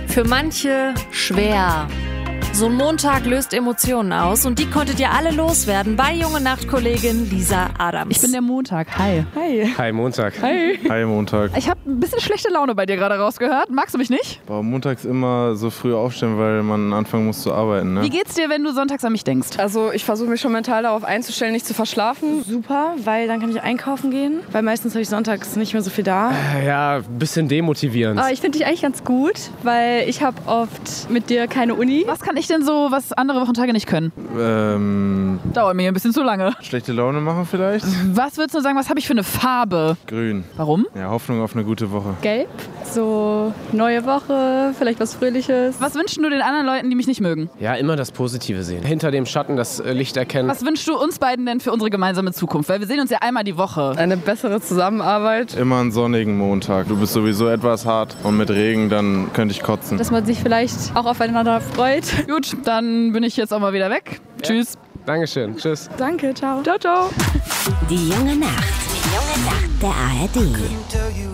Für manche schwer. So ein Montag löst Emotionen aus und die konntet ihr alle loswerden bei Junge Nacht-Kollegin Lisa Adams. Ich bin der Montag. Hi. Hi. Hi Montag. Hi. Hi Montag. Ich habe ein bisschen schlechte Laune bei dir gerade rausgehört. Magst du mich nicht? Boah, montags immer so früh aufstehen, weil man anfangen muss zu arbeiten, ne? Wie geht's dir, wenn du sonntags an mich denkst? Also ich versuche mich schon mental darauf einzustellen, nicht zu verschlafen. Super, weil dann kann ich einkaufen gehen. Weil meistens habe ich sonntags nicht mehr so viel da. Ja, ein bisschen demotivierend. Aber ich finde dich eigentlich ganz gut, weil ich habe oft mit dir keine Uni. Was kann ich denn so, was andere Wochentage nicht können? Dauert mir ein bisschen zu lange. Schlechte Laune machen vielleicht? Was würdest du sagen, was habe ich für eine Farbe? Grün. Warum? Ja, Hoffnung auf eine gute Woche. Gelb, so neue Woche, vielleicht was Fröhliches. Was wünschst du den anderen Leuten, die mich nicht mögen? Ja, immer das Positive sehen. Hinter dem Schatten das Licht erkennen. Was wünschst du uns beiden denn für unsere gemeinsame Zukunft? Weil wir sehen uns ja einmal die Woche. Eine bessere Zusammenarbeit. Immer einen sonnigen Montag. Du bist sowieso etwas hart und mit Regen, dann könnte ich kotzen. Dass man sich vielleicht auch aufeinander freut. Gut, dann bin ich jetzt auch mal wieder weg. Ja. Tschüss. Dankeschön. Tschüss. Danke, ciao. Ciao, ciao. Die junge Nacht. Die junge Nacht der ARD.